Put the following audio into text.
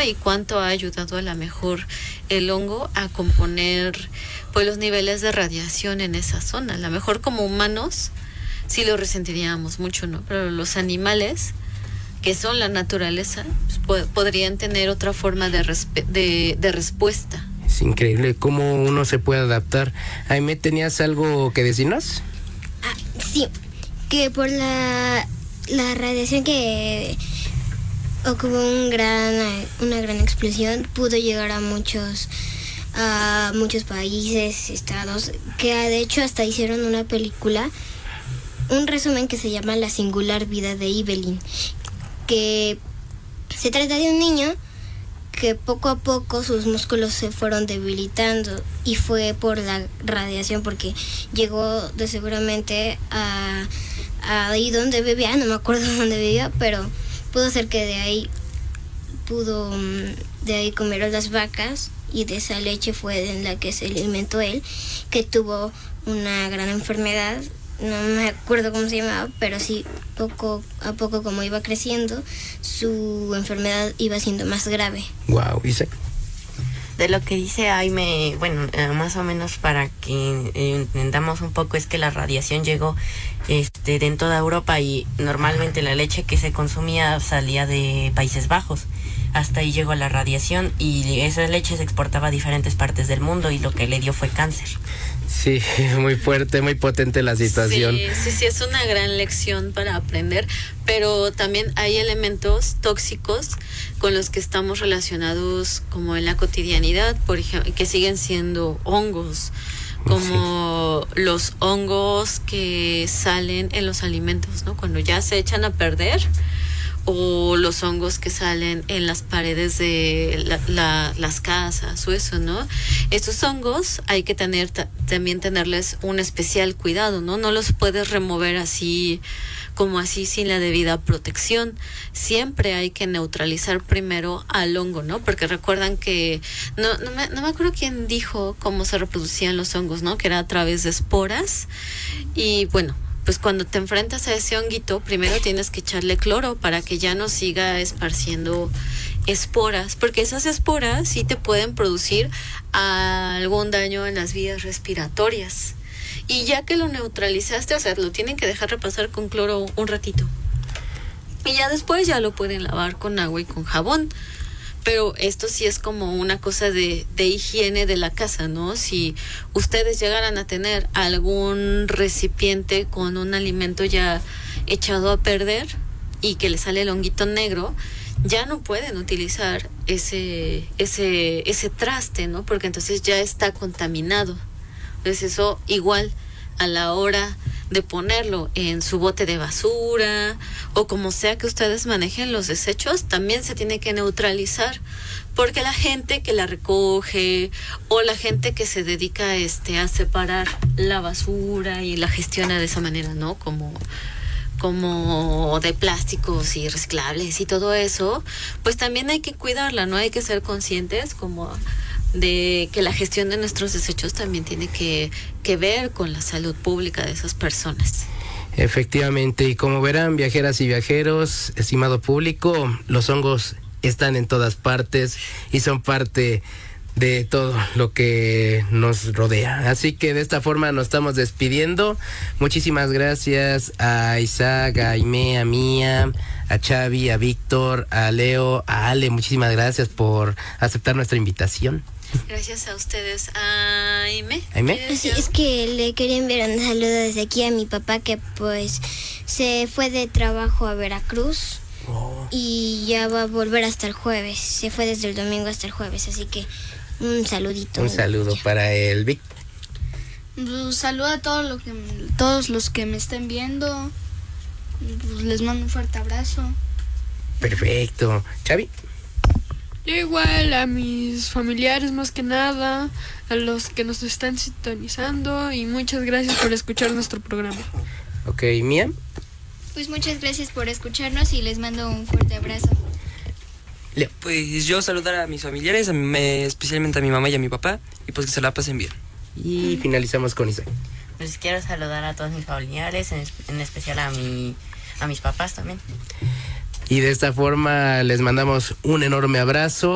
y cuánto ha ayudado a lo mejor el hongo a componer pues los niveles de radiación en esa zona. A lo mejor como humanos sí lo resentiríamos mucho, ¿no? Pero los animales, que son la naturaleza, pues, podrían tener otra forma de respuesta. Es increíble cómo uno se puede adaptar. Aimé, ¿tenías algo que decirnos? Sí, que por la radiación que ocurrió una gran explosión, pudo llegar a muchos países, estados, que de hecho hasta hicieron una película, un resumen que se llama La singular vida de Evelyn, que se trata de un niño que poco a poco sus músculos se fueron debilitando y fue por la radiación, porque llegó de seguramente a ahí donde vivía, no me acuerdo dónde vivía, pero pudo ser que de ahí comieron las vacas y de esa leche fue en la que se alimentó él, que tuvo una gran enfermedad. No me acuerdo cómo se llamaba, pero sí, poco a poco como iba creciendo, su enfermedad iba siendo más grave. Wow, Isaac. De lo que dice Aime, bueno, más o menos para que entendamos un poco, es que la radiación llegó en toda Europa y normalmente la leche que se consumía salía de Países Bajos. Hasta ahí llegó la radiación y esa leche se exportaba a diferentes partes del mundo y lo que le dio fue cáncer. Sí, muy fuerte, muy potente la situación. Sí, es una gran lección para aprender, pero también hay elementos tóxicos con los que estamos relacionados como en la cotidianidad, por ejemplo, que siguen siendo hongos, como los hongos que salen en los alimentos, ¿no? Cuando ya se echan a perder, o los hongos que salen en las paredes de las casas o eso, ¿no? Estos hongos hay que también tenerles un especial cuidado, ¿no? No los puedes remover así como así sin la debida protección. Siempre hay que neutralizar primero al hongo, ¿no? Porque recuerdan que no me acuerdo quién dijo cómo se reproducían los hongos, ¿no? Que era a través de esporas. Y bueno, pues cuando te enfrentas a ese honguito, primero tienes que echarle cloro para que ya no siga esparciendo esporas, porque esas esporas sí te pueden producir algún daño en las vías respiratorias. Y ya que lo neutralizaste, o sea, lo tienen que dejar repasar con cloro un ratito. Y ya después ya lo pueden lavar con agua y con jabón. Pero esto sí es como una cosa de higiene de la casa, ¿no? Si ustedes llegaran a tener algún recipiente con un alimento ya echado a perder y que le sale el honguito negro, ya no pueden utilizar ese traste, ¿no? Porque entonces ya está contaminado. Entonces eso igual a la hora de ponerlo en su bote de basura o como sea que ustedes manejen los desechos, también se tiene que neutralizar, porque la gente que la recoge o la gente que se dedica a separar la basura y la gestiona de esa manera, ¿no? Como de plásticos y reciclables y todo eso, pues también hay que cuidarla, ¿no? Hay que ser conscientes como de que la gestión de nuestros desechos también tiene que ver con la salud pública de esas personas. Efectivamente, y como verán, viajeras y viajeros, estimado público, los hongos están en todas partes y son parte de todo lo que nos rodea. Así que de esta forma nos estamos despidiendo. Muchísimas gracias a Isaac, a Aimé, a Mía, a Xavi, a Víctor, a Leo, a Ale. Muchísimas gracias por aceptar nuestra invitación. Gracias a ustedes. Aimé. Sí, es que le quería enviar un saludo desde aquí a mi papá, que pues se fue de trabajo a Veracruz y ya va a volver hasta el jueves. Se fue desde el domingo hasta el jueves, así que un saludito. Un saludo para el Vic. Pues, saludo a todos los que me estén viendo. Pues, les mando un fuerte abrazo. Perfecto. Xavi. Yo igual a mis familiares más que nada, a los que nos están sintonizando, y muchas gracias por escuchar nuestro programa. Ok, Mía. Pues muchas gracias por escucharnos y les mando un fuerte abrazo. Leo. Pues yo saludar a mis familiares, especialmente a mi mamá y a mi papá, y pues que se la pasen bien. Y finalizamos con Isaac. Pues quiero saludar a todos mis familiares, en especial a mis papás también. Y de esta forma les mandamos un enorme abrazo.